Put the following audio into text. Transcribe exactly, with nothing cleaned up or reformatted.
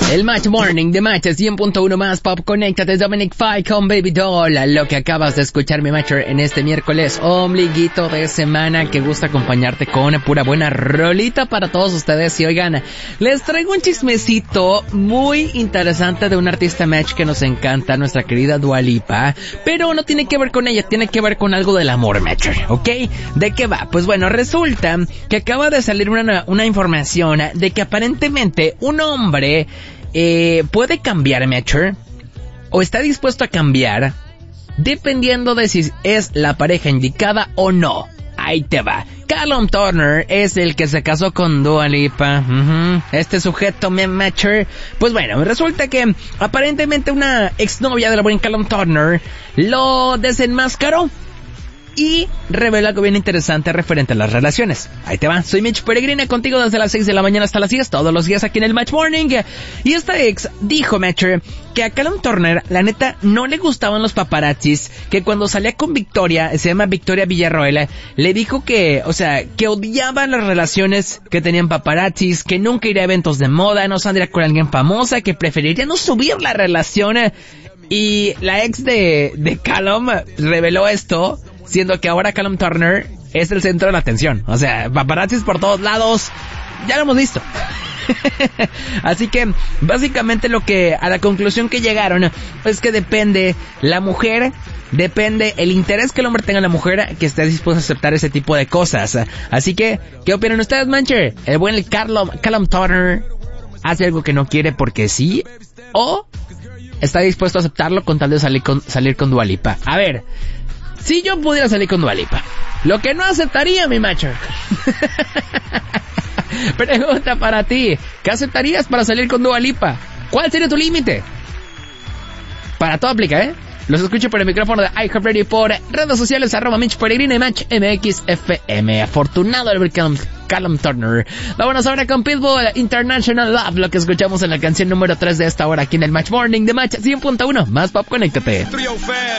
El Match Morning de Match cien punto uno más Pop. Conéctate, Dominic Fike con Baby Doll. Lo que acabas de escuchar, mi Matcher, en este miércoles ombliguito de semana, que gusta acompañarte con una pura buena rolita para todos ustedes. Y oigan, les traigo un chismecito muy interesante de un artista Match que nos encanta, nuestra querida Dua Lipa, pero no tiene que ver con ella, tiene que ver con algo del amor, Matcher, ¿ok? ¿De qué va? Pues bueno, resulta que acaba de salir una, una información de que aparentemente un hombre Eh, puede cambiar, Matcher, o está dispuesto a cambiar dependiendo de si es la pareja indicada o no. Ahí te va. Callum Turner es el que se casó con Dua Lipa. Uh-huh. Este sujeto, me Matcher. Pues bueno, resulta que aparentemente una exnovia de la buena Callum Turner lo desenmascaró y revela algo bien interesante referente a las relaciones. Ahí te va. Soy Mitch Peregrina, contigo desde las seis de la mañana hasta las diez, todos los días aquí en el Match Morning. Y esta ex dijo, Matcher, que a Callum Turner, la neta, no le gustaban los paparazzis, que cuando salía con Victoria, se llama Victoria Villarroel, le dijo que, o sea, que odiaba las relaciones que tenían paparazzis, que nunca iría a eventos de moda, no saldría con alguien famosa, que preferiría no subir la relación. Y la ex de, de Callum reveló esto, siendo que ahora Callum Turner es el centro de la atención. O sea, paparazzis por todos lados. Ya lo hemos visto. Así que, básicamente lo que, a la conclusión que llegaron, es que depende la mujer, depende el interés que el hombre tenga en la mujer, que esté dispuesto a aceptar ese tipo de cosas. Así que, ¿qué opinan ustedes, Mancher? ¿El buen Callum, Callum Turner hace algo que no quiere porque sí? ¿O está dispuesto a aceptarlo con tal de salir con, salir con Dua Lipa? A ver, si yo pudiera salir con Dua Lipa, lo que no aceptaría, mi Matcher. Pregunta para ti, ¿qué aceptarías para salir con Dua Lipa? ¿Cuál sería tu límite? Para todo aplica, ¿eh? Los escucho por el micrófono de iHeartRadio, por redes sociales, arroba Mitch Peregrina y Match M X F M. Afortunado de ver Callum, Callum Turner. Vámonos ahora con Pitbull, International Love, lo que escuchamos en la canción número tres de esta hora aquí en el Match Morning de Match cien punto uno. Más pop, conéctate.